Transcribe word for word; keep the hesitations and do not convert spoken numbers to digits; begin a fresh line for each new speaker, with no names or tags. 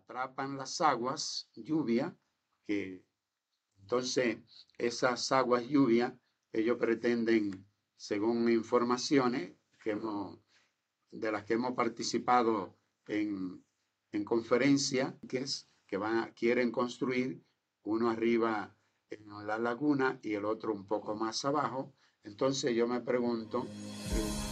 atrapan las aguas, lluvia, que entonces esas aguas lluvia, ellos pretenden, según informaciones que hemos, de las que hemos participado en, en conferencias, que, es, que van a- quieren construir uno arriba en la laguna y el otro un poco más abajo. Entonces yo me pregunto,